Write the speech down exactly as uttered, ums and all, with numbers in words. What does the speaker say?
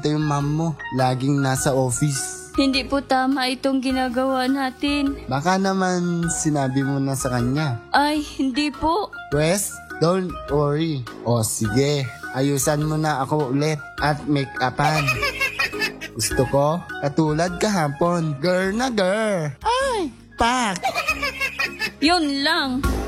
Ito yung mom mo, laging nasa office. Hindi po tama itong ginagawa natin. Baka naman sinabi mo na sa kanya. Ay, hindi po. Pwes, don't worry. O sige, ayusan mo na ako ulit at make-upan. Gusto ko, katulad kahapon, girl na girl. Ay, pak! Yun lang.